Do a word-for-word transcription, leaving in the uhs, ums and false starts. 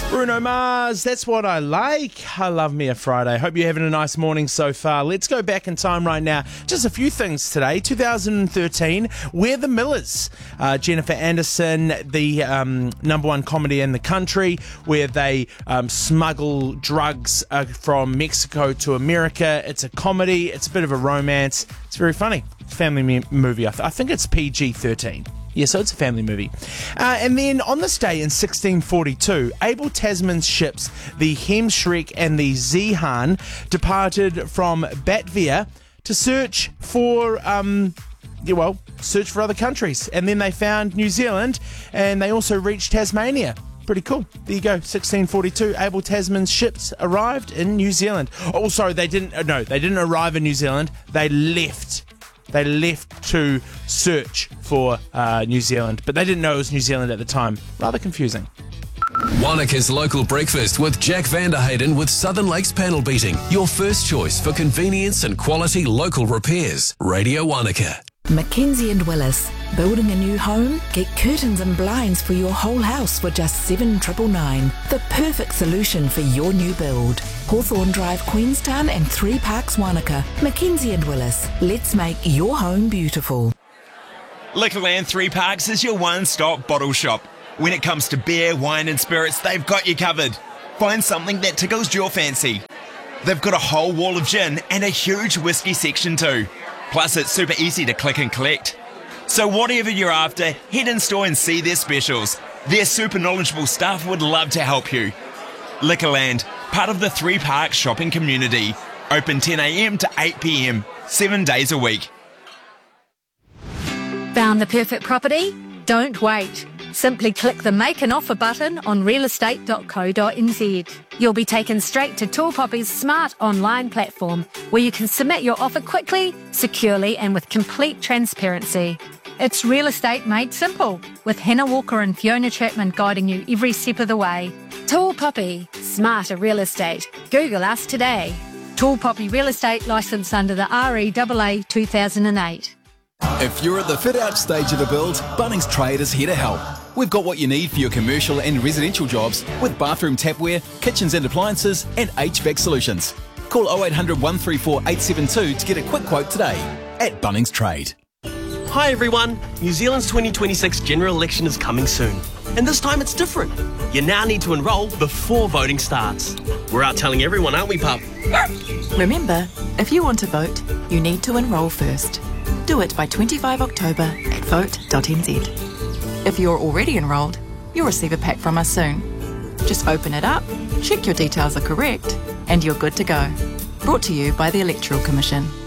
Bruno Mars, that's what I like. I love me a Friday. Hope you're having a nice morning so far. Let's go back in time right now. Just a few things today. two thousand thirteen, We're the Millers. Uh, Jennifer Aniston, the um, number one comedy in the country, where they um, smuggle drugs uh, from Mexico to America. It's a comedy. It's a bit of a romance. It's very funny. Family me- movie. I, th- I think it's P G thirteen. Yeah, so it's a family movie. Uh, and then on this day in sixteen forty-two, Abel Tasman's ships, the Hemschreck and the Zeehan, departed from Batavia to search for, um, yeah, well, search for other countries. And then they found New Zealand, and they also reached Tasmania. Pretty cool. There you go. sixteen forty-two, Abel Tasman's ships arrived in New Zealand. Oh, sorry, they didn't, no, they didn't arrive in New Zealand. They left. They left to search for uh, New Zealand, but they didn't know it was New Zealand at the time. Rather confusing. Wanaka's Local Breakfast with Jack Vanderhayden with Southern Lakes Panel Beating. Your first choice for convenience and quality local repairs. Radio Wanaka. Mackenzie and Willis. Building a new home? Get curtains and blinds for your whole house for just seven thousand nine hundred ninety-nine dollars. The perfect solution for your new build. Hawthorne Drive, Queenstown and Three Parks, Wanaka. Mackenzie and Willis. Let's make your home beautiful. Liquorland Three Parks is your one-stop bottle shop. When it comes to beer, wine and spirits, they've got you covered. Find something that tickles your fancy. They've got a whole wall of gin and a huge whiskey section too. Plus, it's super easy to click and collect. So whatever you're after, head in store and see their specials. Their super knowledgeable staff would love to help you. Liquorland, part of the Three Parks shopping community. Open ten a.m. to eight p.m, seven days a week. Found the perfect property? Don't wait. Simply click the Make an Offer button on real estate dot co dot n z. You'll be taken straight to Tall Poppy's smart online platform, where you can submit your offer quickly, securely and with complete transparency. It's real estate made simple, with Hannah Walker and Fiona Chapman guiding you every step of the way. Tall Poppy, smarter real estate. Google us today. Tall Poppy Real Estate, licensed under the R E A A two thousand eight. If you're at the fit-out stage of a build, Bunnings Trade is here to help. We've got what you need for your commercial and residential jobs with bathroom tapware, kitchens and appliances and H V A C solutions. Call oh eight hundred, one three four, eight seven two to get a quick quote today at Bunnings Trade. Hi everyone, New Zealand's twenty twenty-six general election is coming soon. And this time it's different. You now need to enrol before voting starts. We're out telling everyone, aren't we, pup? Remember, if you want to vote, you need to enrol first. Do it by twenty-fifth of October at vote dot n z. If you're already enrolled, you'll receive a pack from us soon. Just open it up, check your details are correct, and you're good to go. Brought to you by the Electoral Commission.